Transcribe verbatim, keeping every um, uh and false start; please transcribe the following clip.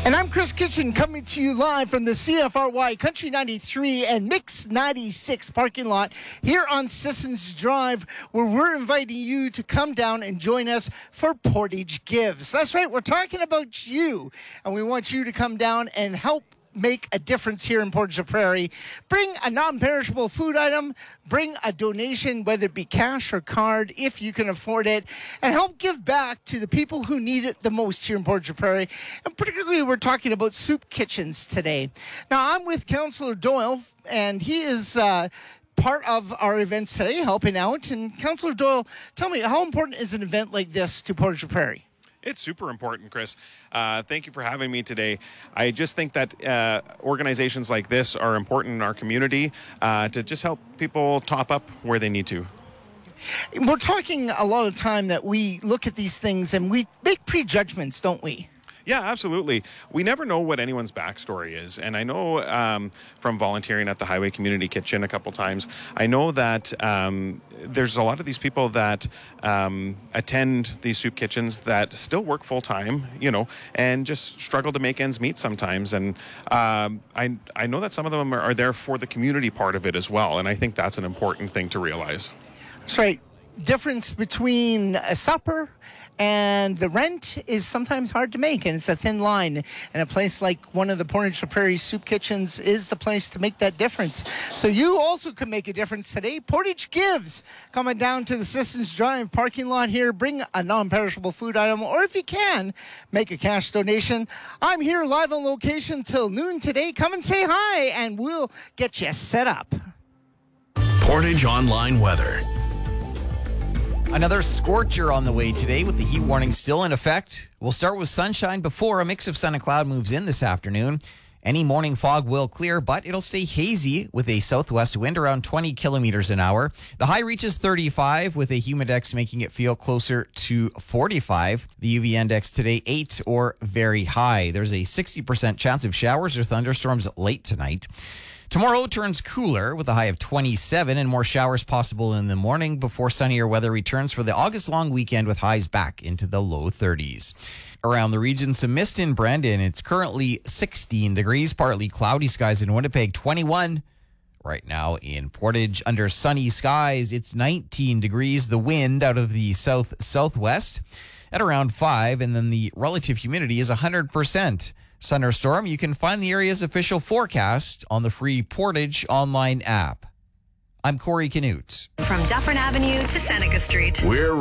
And I'm Chris Kitchen coming to you live from the C F R Y Country ninety-three and Mix ninety-six parking lot here on Sissons Drive, where we're inviting you to come down and join us for Portage Gives. That's right, we're talking about you, and we want you to come down and help make a difference here in Portage la Prairie. Bring a non-perishable food item, bring a donation, whether it be cash or card, if you can afford it, and help give back to the people who need it the most here in Portage la Prairie. And particularly, we're talking about soup kitchens today. Now, I'm with Councillor Doyle, and he is uh, part of our events today, helping out. And Councillor Doyle, tell me, how important is an event like this to Portage la Prairie? It's super important, Chris. Uh, thank you for having me today. I just think that uh, organizations like this are important in our community uh, to just help people top up where they need to. We're talking a lot of time that we look at these things and we make prejudgments, don't we? Yeah, absolutely. We never know what anyone's backstory is. And I know um, from volunteering at the Highway Community Kitchen a couple times, I know that um, there's a lot of these people that um, attend these soup kitchens that still work full time, you know, and just struggle to make ends meet sometimes. And um, I, I know that some of them are, are there for the community part of it as well. And I think that's an important thing to realize. That's right. Difference between a supper and the rent is sometimes hard to make, and it's a thin line. And a place like one of the Portage la Prairie soup kitchens is the place to make that difference. So you also can make a difference today. Portage Gives, coming down to the Sissons Drive parking lot here. Bring a non-perishable food item, or if you can, make a cash donation. I'm here live on location till noon today. Come and say hi, and we'll get you set up. Portage Online Weather. Another scorcher on the way today with the heat warning still in effect. We'll start with sunshine before a mix of sun and cloud moves in this afternoon. Any morning fog will clear, but it'll stay hazy with a southwest wind around twenty kilometers an hour. The high reaches thirty-five with a humidex making it feel closer to forty-five. The U V index today eight or very high. There's a sixty percent chance of showers or thunderstorms late tonight. Tomorrow turns cooler with a high of twenty-seven and more showers possible in the morning before sunnier weather returns for the August long weekend with highs back into the low thirties. Around the region, some mist in Brandon. It's currently sixteen degrees, partly cloudy skies in Winnipeg, twenty-one. Right now in Portage, under sunny skies, it's nineteen degrees. The wind out of the south-southwest at around five, and then the relative humidity is one hundred percent. Sun or storm, you can find the area's official forecast on the free Portage online app. I'm Corey Canute. From Dufferin Avenue to Seneca Street. We're